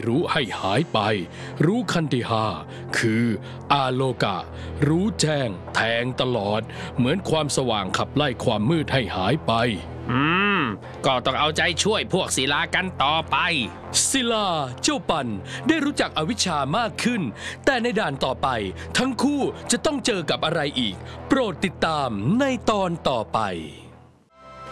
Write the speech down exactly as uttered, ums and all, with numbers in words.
รู้ให้หายไปรู้ขั้นที่ห้าคืออาโลกะรู้แจ้งแทงตลอดเหมือนความสว่างขับไล่ความมืดให้หายไปอืมก็ต้องเอาใจช่วยพวกศิลากันต่อไปศิลาเจ้าปันได้รู้จักอวิชชามากขึ้นแต่ในด่านต่อไปทั้งคู่จะต้องเจอกับอะไรอีกโปรดติดตามในตอนต่อไป